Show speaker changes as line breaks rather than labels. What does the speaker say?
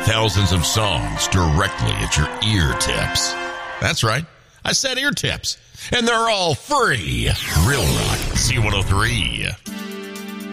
Thousands of songs directly at your ear tips. That's right. I said ear tips. And they're all free. Real Rock C103.